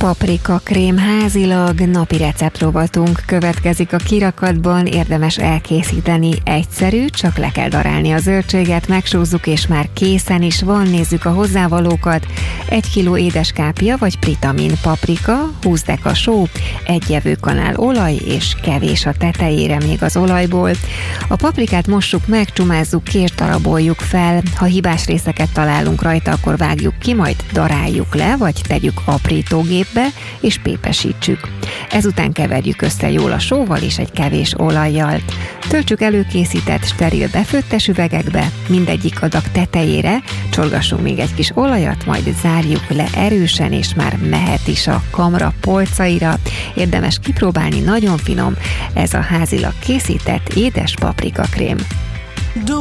Paprika krém házilag, napi receptrovatunk következik a kirakatban, érdemes elkészíteni, egyszerű, csak le kell darálni a zöldséget, megsózzuk és már készen is van, nézzük a hozzávalókat. 1 kg édeskápja vagy pritamin paprika, 20 deka só, 1 evőkanál olaj és kevés a tetejére még az olajból. A paprikát mossuk meg, csumázzuk ki és daraboljuk fel. Ha hibás részeket találunk rajta, akkor vágjuk ki, majd daráljuk le, vagy tegyük aprítógépbe, és pépesítsük. Ezután keverjük össze jól a sóval és egy kevés olajjal. Töltsük előkészített, steril befőttes üvegekbe, mindegyik adag tetejére, csorgassunk még egy kis olajat, majd zárjuk le erősen, és már mehet is a kamra polcaira. Érdemes kipróbálni, nagyon finom ez a házilag készített édes paprikakrém.